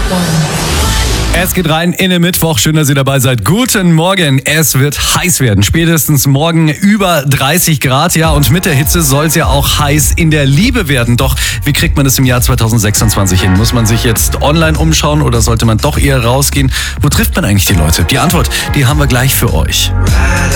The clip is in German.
Es geht rein in den Mittwoch. Schön, dass ihr dabei seid. Guten Morgen. Es wird heiß werden. Spätestens morgen über 30 Grad. Ja, und mit der Hitze soll es ja auch heiß in der Liebe werden. Doch wie kriegt man das im Jahr 2026 hin? Muss man sich jetzt online umschauen oder sollte man doch eher rausgehen? Wo trifft man eigentlich die Leute? Die Antwort, die haben wir gleich für euch.